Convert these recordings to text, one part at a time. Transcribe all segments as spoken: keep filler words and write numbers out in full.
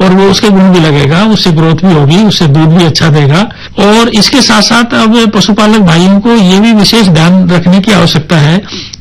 और वो उसके गुण भी लगेगा, उससे ग्रोथ भी होगी, उससे दूध भी अच्छा देगा। और इसके साथ साथ अब पशुपालक भाइयों को ये भी विशेष ध्यान रखने की आवश्यकता है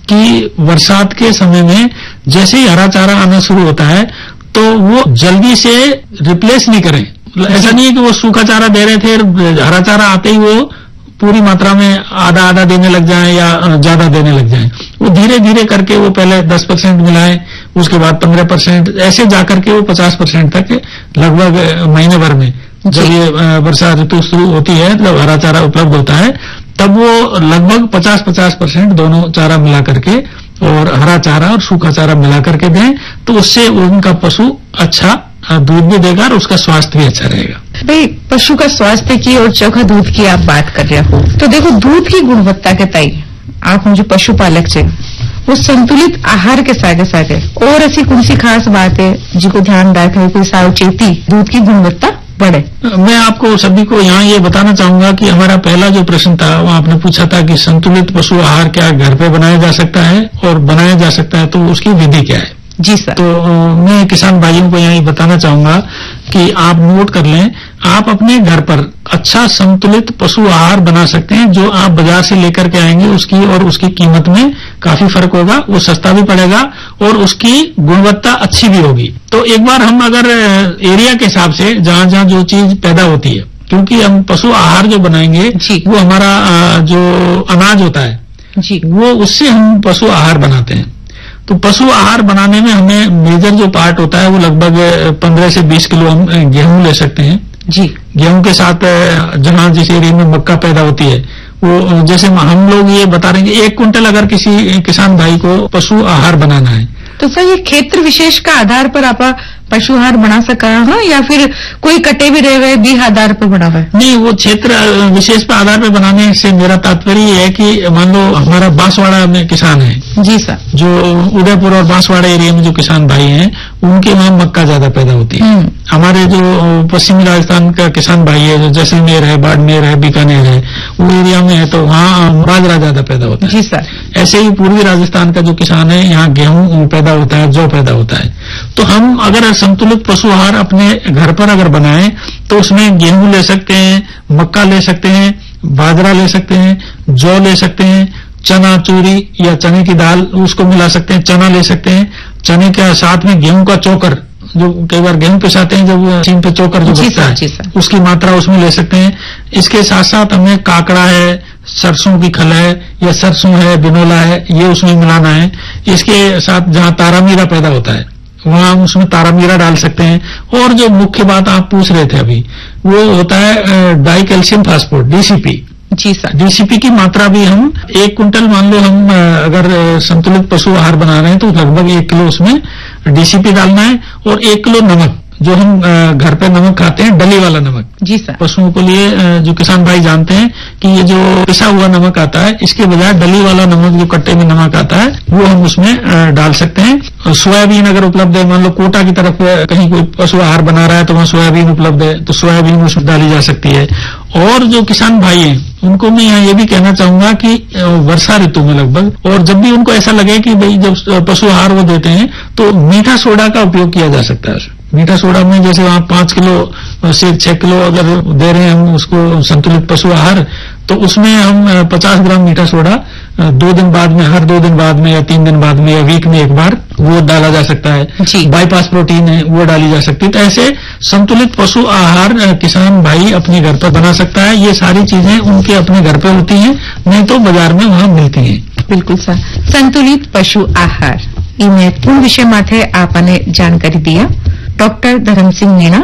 कि बरसात के समय में जैसे ही हरा चारा आना शुरू होता है तो वो जल्दी से रिप्लेस नहीं करें। ऐसा नहीं है कि वो सूखा चारा दे रहे थे, हरा चारा आते ही वो पूरी मात्रा में आधा आधा देने लग जाएं या ज्यादा देने लग जाएं। वो धीरे धीरे करके वो पहले दस परसेंट मिलाएं, उसके बाद पंद्रह परसेंट, ऐसे जाकर के वो पचास परसेंट तक लगभग महीने भर में, जब ये वर्षा ऋतु शुरू होती है, जब हरा चारा उपलब्ध होता है, तब वो लगभग पचास पचास परसेंट दोनों चारा मिला करके और हरा चारा और सूखा चारा मिला करके दें, तो उससे उनका पशु अच्छा दूध भी देगा और उसका स्वास्थ्य भी अच्छा रहेगा। भाई, पशु का स्वास्थ्य की और चोखा दूध की आप बात कर रहे हो, तो देखो दूध की गुणवत्ता के तय आप मुझे पशुपालक से वो संतुलित आहार के सागे सागे और ऐसी कौन सी खास बात है जिसको ध्यान रखे कि सावचेती दूध की गुणवत्ता बढ़े? मैं आपको सभी को यहाँ ये बताना चाहूंगा कि हमारा पहला जो प्रश्न था वो आपने पूछा था कि संतुलित पशु आहार क्या घर पे बनाया जा सकता है, और बनाया जा सकता है तो उसकी विधि क्या है। जी सर। तो मैं किसान भाइयों को यहाँ बताना चाहूंगा कि आप नोट कर लें, आप अपने घर पर अच्छा संतुलित पशु आहार बना सकते हैं। जो आप बाजार से लेकर के आएंगे उसकी और उसकी कीमत में काफी फर्क होगा, वो सस्ता भी पड़ेगा और उसकी गुणवत्ता अच्छी भी होगी। तो एक बार हम अगर एरिया के हिसाब से जहां जहां जो चीज पैदा होती है, क्योंकि हम पशु आहार जो बनाएंगे वो हमारा जो अनाज होता है जी, वो उससे हम पशु आहार बनाते हैं। तो पशु आहार बनाने में हमें मेजर जो पार्ट होता है वो लगभग पंद्रह से बीस किलो हम गेहूं ले सकते हैं जी। गेहूं के साथ जहां जिस एरिया में मक्का पैदा होती है, वो जैसे हम लोग ये बता रहे हैं कि एक कुंटल अगर किसी किसान भाई को पशु आहार बनाना है, तो सर ये क्षेत्र विशेष का आधार पर आप पशु आहार बना सका है या फिर कोई कटे भी रहे हुए भी आधार पर बना हुआ है? नहीं, वो क्षेत्र विशेष पर आधार पर बनाने से मेरा तात्पर्य ये है कि मान लो हमारा बांसवाड़ा में किसान है जी सर, जो उदयपुर और बांसवाड़ा एरिया में जो किसान भाई हैं उनके वहां मक्का ज्यादा पैदा होती है। हमारे जो पश्चिमी राजस्थान का किसान भाई है, जो जैसलमेर है, बाड़मेर है, बीकानेर है, वो एरिया में है तो वहाँ बाजरा ज्यादा पैदा होता है। जी सर। ऐसे ही पूर्वी राजस्थान का जो किसान है, यहाँ गेहूं पैदा होता है, जौ पैदा होता है। तो हम अगर संतुलित पशु आहार अपने घर पर अगर बनाएं तो उसमें गेहूं ले सकते हैं, मक्का ले सकते हैं, बाजरा ले सकते हैं, जौ ले सकते हैं, चना चूरी या चने की दाल उसको मिला सकते हैं, चना ले सकते हैं, चने के साथ में गेहूं का चोकर, जो कई बार गेहूं पिसाते हैं जब मशीन पे चोकर जो बचता है उसकी मात्रा उसमें ले सकते हैं। इसके साथ साथ हमें काकड़ा है, सरसों की खल है या सरसों है, बिनोला है, ये उसमें मिलाना है। इसके साथ जहां तारामीरा पैदा होता है वहां हम उसमें तारामीरा डाल सकते हैं। और जो मुख्य बात आप पूछ रहे थे अभी, वो होता है डाई कैल्शियम फास्फेट, डीसीपी। जी सर। डीसीपी की मात्रा भी हम एक कुंटल मान लो हम अगर संतुलित पशु आहार बना रहे हैं तो लगभग एक किलो उसमें डीसीपी डालना है, और एक किलो नमक, जो हम घर पे नमक खाते हैं, डली वाला नमक। जी सर। पशुओं के लिए जो किसान भाई जानते हैं कि ये जो पिसा हुआ नमक आता है, इसके बजाय डली वाला नमक जो कट्टे में नमक आता है वो हम उसमें डाल सकते हैं। सोयाबीन अगर उपलब्ध है, मान लो कोटा की तरफ कहीं कोई पशु आहार बना रहा है तो वहाँ सोयाबीन उपलब्ध है तो सोयाबीन उसमें डाली जा सकती है। और जो किसान भाई हैं उनको मैं यहाँ ये भी कहना चाहूंगा कि वर्षा ऋतु में लगभग, और जब भी उनको ऐसा लगे कि भाई जब पशु आहार वो देते हैं तो मीठा सोडा का उपयोग किया जा सकता है। मीठा सोडा में जैसे आप पांच किलो से छह किलो अगर दे रहे हैं हम उसको संतुलित पशु आहार, तो उसमें हम पचास ग्राम मीठा सोडा दो दिन बाद में, हर दो दिन बाद में या तीन दिन बाद में या वीक में एक बार वो डाला जा सकता है। बाईपास प्रोटीन है वो डाली जा सकती है। तो ऐसे संतुलित पशु आहार किसान भाई अपने घर पर बना सकता है। ये सारी चीजें उनके अपने घर पे होती हैं, नहीं तो बाजार में वहां मिलती हैं। बिल्कुल सर। संतुलित पशु आहार ये महत्वपूर्ण विषय माथे आपने जानकारी दिया। डॉक्टर धर्म सिंह मीणा,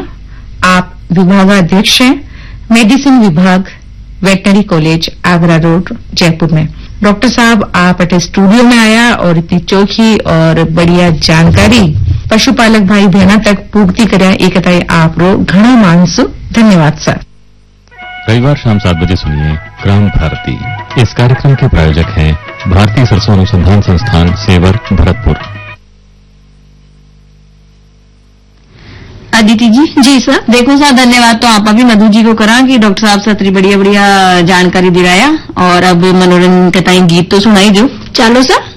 आप विभागाध्यक्ष हैं, मेडिसिन विभाग, veterinary college, Agra road, Jaipur में। डॉक्टर साहब, आप अटे स्टूडियो में आया और इतनी चोखी और बढ़िया जानकारी पशुपालक भाई बहना तक पूर्ति कर्या, एक आप रो घणो मानसु धन्यवाद सर। रविवार शाम सात बजे सुनिए ग्राम भारती। इस कार्यक्रम के प्रायोजक हैं भारतीय सरसों अनुसंधान संस्थान, सेवर, भरतपुर। अदिति जी। जी सर। देखो सर, धन्यवाद तो आप अभी मधु जी को करा कि डॉक्टर साहब से इतनी बढ़िया बढ़िया जानकारी दिलाया, और अब मनोरंजन के ताई गीत तो सुनाई दो। चलो सर।